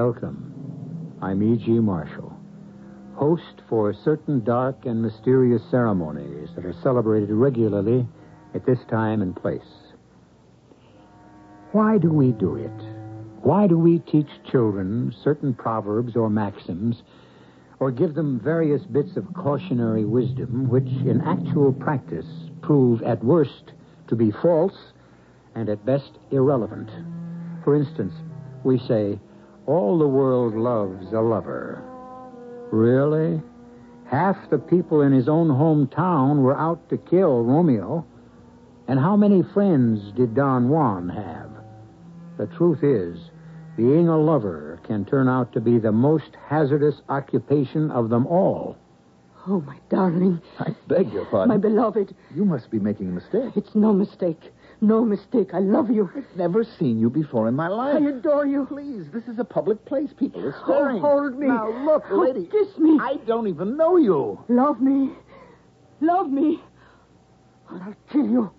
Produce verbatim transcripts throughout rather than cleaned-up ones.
Welcome. I'm E G. Marshall, host for certain dark and mysterious ceremonies that are celebrated regularly at this time and place. Why do we do it? Why do we teach children certain proverbs or maxims, or give them various bits of cautionary wisdom, which in actual practice prove at worst to be false and at best irrelevant? For instance, we say, all the world loves a lover. Really? Half the people in his own hometown were out to kill Romeo. And how many friends did Don Juan have? The truth is, being a lover can turn out to be the most hazardous occupation of them all. Oh, my darling. I beg your pardon. My beloved. You must be making a mistake. It's no mistake. No mistake. I love you. I've never seen you before in my life. I adore you. Please, this is a public place. People are Oh, staring. hold me. Now, look, Oh, lady. kiss me. I don't even know you. Love me. Love me. Or I'll kill you.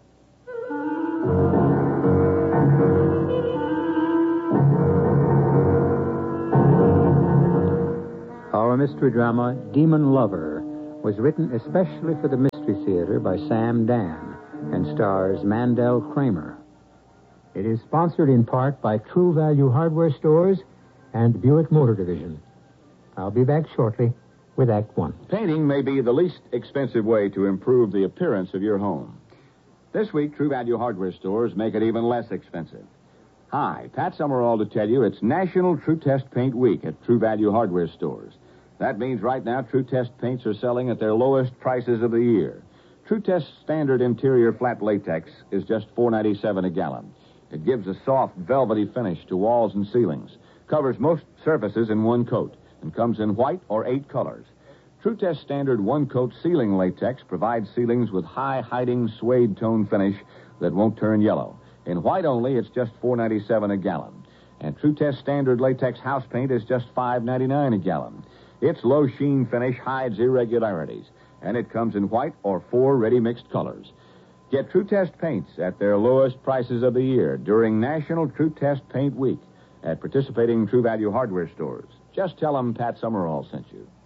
Our mystery drama, Demon Lover, was written especially for the Mystery Theater by Sam Dan and stars Mandel Kramer. It is sponsored in part by True Value Hardware Stores and Buick Motor Division. I'll be back shortly with Act One. Painting may be the least expensive way to improve the appearance of your home. This week, True Value Hardware Stores make it even less expensive. Hi, Pat Summerall to tell you it's National True Test Paint Week at True Value Hardware Stores. That means right now True Test paints are selling at their lowest prices of the year. True Test Standard Interior Flat Latex is just four dollars and ninety-seven cents a gallon. It gives a soft, velvety finish to walls and ceilings, covers most surfaces in one coat, and comes in white or eight colors. True Test Standard one-coat ceiling latex provides ceilings with high-hiding suede tone finish that won't turn yellow. In white only, it's just four dollars and ninety-seven cents a gallon. And True Test Standard Latex House Paint is just five dollars and ninety-nine cents a gallon. Its low sheen finish hides irregularities, and it comes in white or four ready-mixed colors. Get True Test paints at their lowest prices of the year during National True Test Paint Week at participating True Value Hardware Stores. Just tell them Pat Summerall sent you.